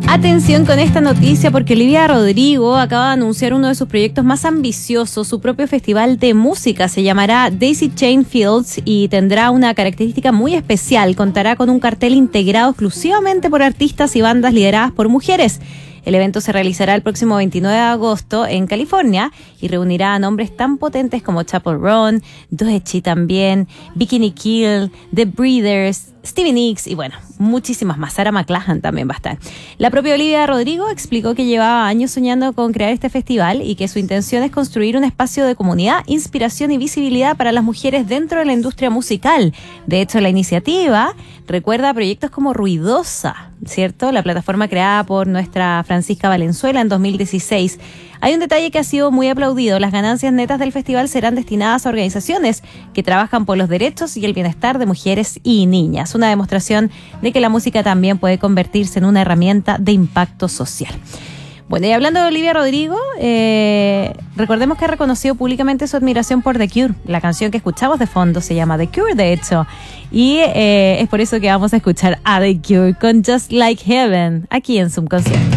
Atención con esta noticia porque Olivia Rodrigo acaba de anunciar uno de sus proyectos más ambiciosos, su propio festival de música. Se llamará Daisy Chain Fields y tendrá una característica muy especial. Contará con un cartel integrado exclusivamente por artistas y bandas lideradas por mujeres. El evento se realizará el próximo 29 de agosto en California y reunirá a nombres tan potentes como Chappell Roan, Doechii también, Bikini Kill, The Breeders, Stevie Nicks y bueno, muchísimas más. Sarah McLachlan también va a estar. La propia Olivia Rodrigo explicó que llevaba años soñando con crear este festival y que su intención es construir un espacio de comunidad, inspiración y visibilidad para las mujeres dentro de la industria musical. De hecho, la iniciativa recuerda a proyectos como Ruidosa, ¿cierto? La plataforma creada por nuestra Francisca Valenzuela en 2016. Hay un detalle que ha sido muy aplaudido. Las ganancias netas del festival serán destinadas a organizaciones que trabajan por los derechos y el bienestar de mujeres y niñas. Una demostración de que la música también puede convertirse en una herramienta de impacto social. Bueno, y hablando de Olivia Rodrigo, recordemos que ha reconocido públicamente su admiración por The Cure. La canción que escuchamos de fondo se llama The Cure, de hecho. Y es por eso que vamos a escuchar a The Cure con Just Like Heaven, aquí en Zoom Concierto.